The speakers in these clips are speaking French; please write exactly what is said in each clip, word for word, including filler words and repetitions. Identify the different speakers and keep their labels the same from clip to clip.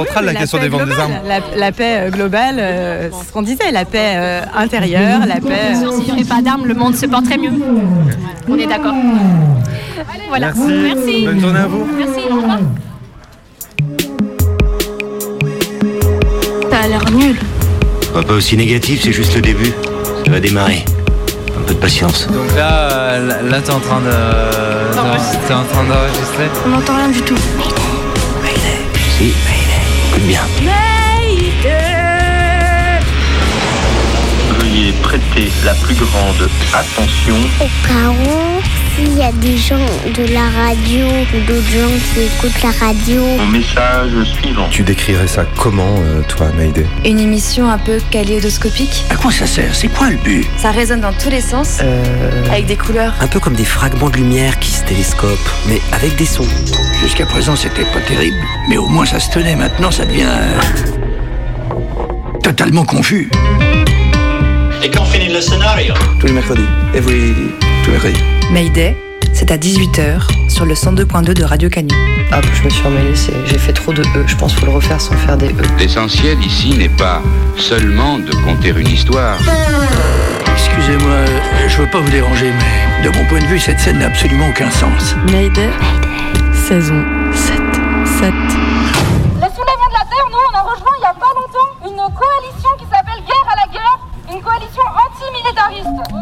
Speaker 1: Centrale, la, la question des ventes des armes.
Speaker 2: La, la paix globale, euh, c'est ce qu'on disait, la paix euh, intérieure, la paix...
Speaker 3: Euh... S'il n'y avait pas d'armes, le monde se porterait mieux. On est d'accord. Voilà.
Speaker 1: Merci.
Speaker 3: Merci.
Speaker 1: Bonne journée à vous.
Speaker 3: Merci, au revoir.
Speaker 4: Ça a l'air nul.
Speaker 5: Pas, pas aussi négatif, c'est juste le début. Ça va démarrer. Un peu de patience.
Speaker 6: Donc là, euh, là t'es en train de... T'es en train d'enregistrer.
Speaker 4: On n'entend rien du tout.
Speaker 5: Mayday. Si, Mayday. Écoute bien.
Speaker 4: Mayday.
Speaker 7: Veuillez prêter la plus grande attention.
Speaker 8: Au cas où, s'il y a des gens de la radio ou d'autres gens qui écoutent la radio.
Speaker 7: Mon message suivant.
Speaker 1: Tu décrirais ça comment, euh, toi, Mayday ?
Speaker 9: Une émission un peu kaléidoscopique.
Speaker 5: À quoi ça sert ? C'est quoi le but ?
Speaker 9: Ça résonne dans tous les sens, euh... avec des couleurs.
Speaker 5: Un peu comme des fragments de lumière qui se télescopent, mais avec des sons. Jusqu'à présent, c'était pas terrible, mais au moins ça se tenait. Maintenant, ça devient... Euh... totalement confus.
Speaker 7: Et quand finit le scénario ?
Speaker 5: Tous les mercredis. Every... tous les mercredis.
Speaker 9: Mayday, c'est à dix-huit heures sur le cent deux point deux de Radio Canu.
Speaker 10: Ah, je me suis emmêlée, c'est... j'ai fait trop de E. Je pense qu'il faut le refaire sans faire des E.
Speaker 11: L'essentiel ici n'est pas seulement de conter une histoire.
Speaker 5: Excusez-moi, je veux pas vous déranger, mais de mon point de vue, cette scène n'a absolument aucun sens.
Speaker 9: Mayday, Mayday. Saison sept. sept.
Speaker 12: Les soulèvements de la Terre, nous, on a rejoint il y a pas longtemps une coalition qui s'appelle Guerre à la guerre, une coalition anti-militariste.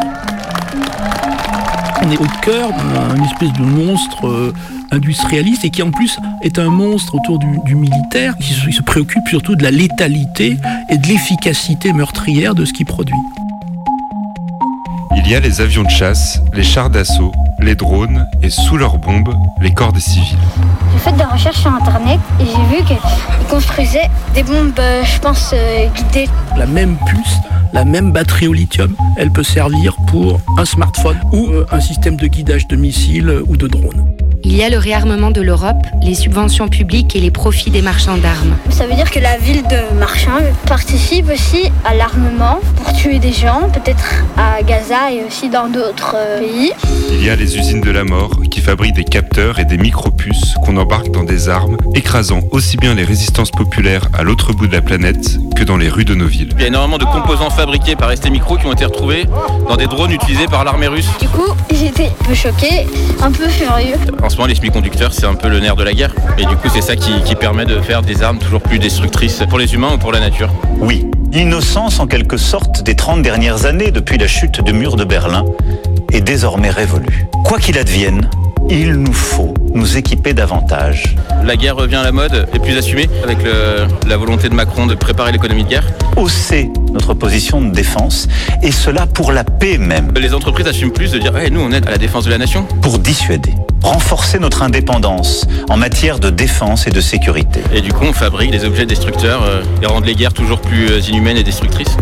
Speaker 13: On est au cœur d'une espèce de monstre euh, industrialiste et qui en plus est un monstre autour du, du militaire qui se, qui se préoccupe surtout de la létalité et de l'efficacité meurtrière de ce qu'il produit.
Speaker 14: Il y a les avions de chasse, les chars d'assaut, les drones et sous leurs bombes, les corps des civils.
Speaker 8: J'ai fait des recherches sur internet et j'ai vu qu'ils construisaient des bombes, euh, je pense, euh, guidées.
Speaker 13: La même puce, la même batterie au lithium, elle peut servir pour un smartphone ou euh, un système de guidage de missiles ou de drones.
Speaker 15: Il y a le réarmement de l'Europe, les subventions publiques et les profits des marchands d'armes.
Speaker 8: Ça veut dire que la ville de Marchand participe aussi à l'armement pour tuer des gens, peut-être à Gaza et aussi dans d'autres pays.
Speaker 14: Il y a les usines de la mort qui fabriquent des capteurs et des micro-puces qu'on embarque dans des armes, écrasant aussi bien les résistances populaires à l'autre bout de la planète que dans les rues de nos villes.
Speaker 16: Il y a énormément de composants fabriqués par S T Micro qui ont été retrouvés dans des drones utilisés par l'armée russe.
Speaker 8: Du coup, j'étais un peu choquée, un peu furieux.
Speaker 16: En ce moment, les semi-conducteurs, c'est un peu le nerf de la guerre. Et du coup, c'est ça qui, qui permet de faire des armes toujours plus destructrices pour les humains ou pour la nature.
Speaker 17: Oui, l'innocence en quelque sorte des trente dernières années depuis la chute du mur de Berlin est désormais révolue. Quoi qu'il advienne, il nous faut nous équiper davantage.
Speaker 16: La guerre revient à la mode et plus assumée avec le, la volonté de Macron de préparer l'économie de guerre.
Speaker 17: Hausser notre position de défense, et cela pour la paix même.
Speaker 16: Les entreprises assument plus de dire hey, « nous on est à la défense de la nation ».
Speaker 17: Pour dissuader, renforcer notre indépendance en matière de défense et de sécurité.
Speaker 16: Et du coup on fabrique des objets destructeurs euh, et rendre les guerres toujours plus euh, inhumaines et destructrices.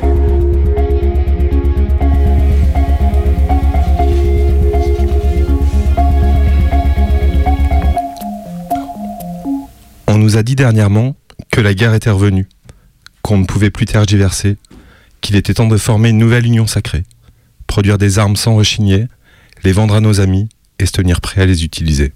Speaker 1: On nous a dit dernièrement que la guerre était revenue, qu'on ne pouvait plus tergiverser, qu'il était temps de former une nouvelle union sacrée, produire des armes sans rechigner, les vendre à nos amis et se tenir prêt à les utiliser.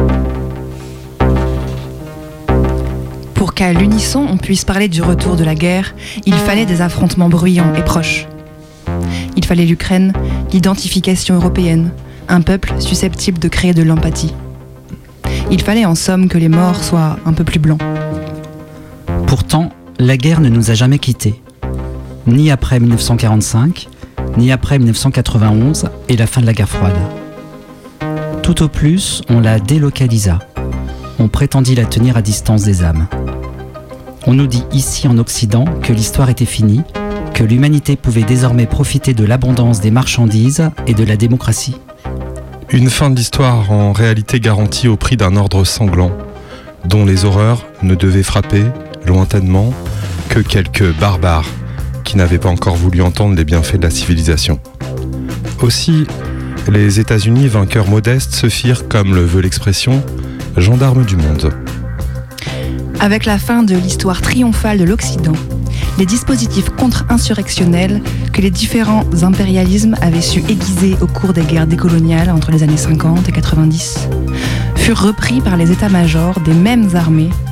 Speaker 9: Pour qu'à l'unisson on puisse parler du retour de la guerre, il fallait des affrontements bruyants et proches. Il fallait l'Ukraine, l'identification européenne, un peuple susceptible de créer de l'empathie. Il fallait en somme que les morts soient un peu plus blancs.
Speaker 18: Pourtant, la guerre ne nous a jamais quittés. Ni après dix-neuf cent quarante-cinq, ni après dix-neuf cent quatre-vingt-onze et la fin de la guerre froide. Tout au plus, on la délocalisa. On prétendit la tenir à distance des âmes. On nous dit ici en Occident que l'histoire était finie, que l'humanité pouvait désormais profiter de l'abondance des marchandises et de la démocratie.
Speaker 1: Une fin de l'histoire en réalité garantie au prix d'un ordre sanglant, dont les horreurs ne devaient frapper, lointainement, que quelques barbares qui n'avaient pas encore voulu entendre les bienfaits de la civilisation. Aussi, les États-Unis, vainqueurs modestes, se firent, comme le veut l'expression, gendarmes du monde.
Speaker 9: Avec la fin de l'histoire triomphale de l'Occident, les dispositifs contre-insurrectionnels que les différents impérialismes avaient su aiguiser au cours des guerres décoloniales entre les années cinquante et quatre-vingt-dix furent repris par les états-majors des mêmes armées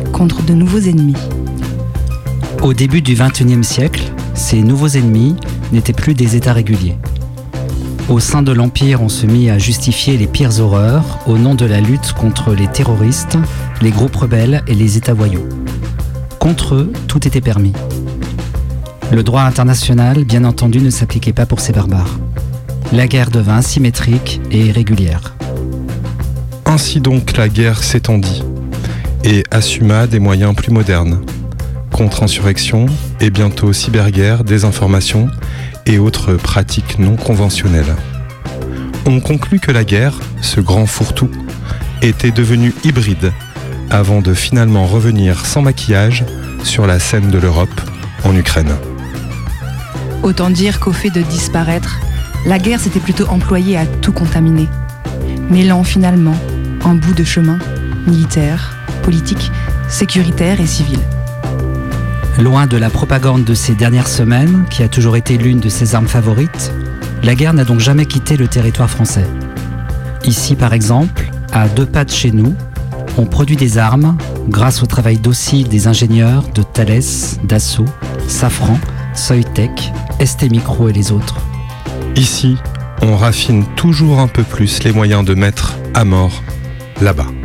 Speaker 9: contre de nouveaux ennemis.
Speaker 18: Au début du vingt et unième siècle, ces nouveaux ennemis n'étaient plus des États réguliers. Au sein de l'Empire, on se mit à justifier les pires horreurs au nom de la lutte contre les terroristes, les groupes rebelles et les États voyous. Contre eux, tout était permis. Le droit international, bien entendu, ne s'appliquait pas pour ces barbares. La guerre devint symétrique et irrégulière.
Speaker 1: Ainsi donc la guerre s'étendit et assuma des moyens plus modernes. Contre-insurrection et bientôt cyberguerre, désinformation et autres pratiques non conventionnelles. On conclut que la guerre, ce grand fourre-tout, était devenue hybride avant de finalement revenir sans maquillage sur la scène de l'Europe en Ukraine.
Speaker 9: Autant dire qu'au fait de disparaître, la guerre s'était plutôt employée à tout contaminer, mêlant finalement, en bout de chemin, militaire, politique, sécuritaire et civil.
Speaker 18: Loin de la propagande de ces dernières semaines, qui a toujours été l'une de ses armes favorites, la guerre n'a donc jamais quitté le territoire français. Ici, par exemple, à deux pas de chez nous, on produit des armes grâce au travail docile des ingénieurs de Thales, Dassault, Safran, Soitec, S T Micro et les autres.
Speaker 1: Ici, on raffine toujours un peu plus les moyens de mettre à mort là-bas.